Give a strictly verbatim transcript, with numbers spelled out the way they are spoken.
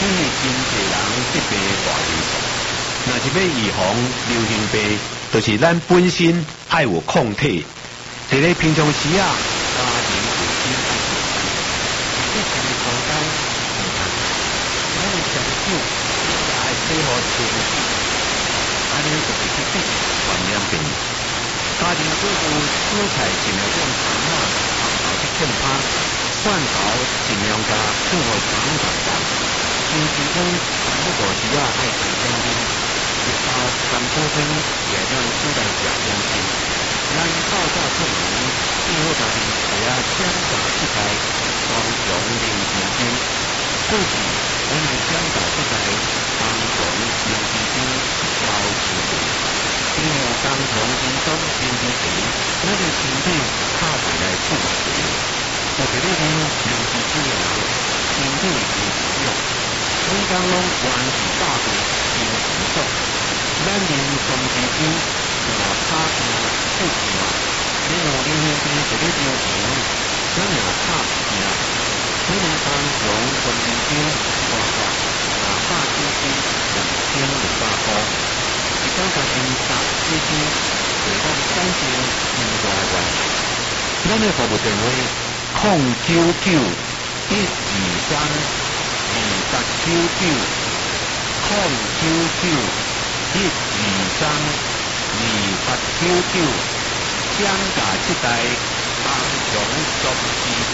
因为真侪人得病大流行，若是要预防流行病，就是咱本身爱有抗体。伫咧平常时啊，家庭卫生爱做干净，即是房间唔干净，咱的双手也爱洗好清洗，安尼就是去避免传染病。家庭主妇炒菜尽量用汤啊、汤头去浸泡，罐头尽量加放互长长干。星期天全部大时啊爱吃点点，一包甘草粉也让煮来食点心。咱泡茶出门，最好家己带啊姜茶食材，双重零健康。过去咱的姜茶食材帮助零健康消除病，因为当从运动零健康，咱的身体拍袂来负水。特别咧零零健康的人，身体有质量，每工拢元气百倍，精神足。咱零双健康，若拍拼出拼，你用零健康一个标准，咱若拍拼，可能当从双健康大概五百九十两千六百块，一九家庭十四天，就咱产生意外原因。咱的服务电话：零九九一二三二八九九，零九九一二三二八九九，姜茶七代，帮穷足之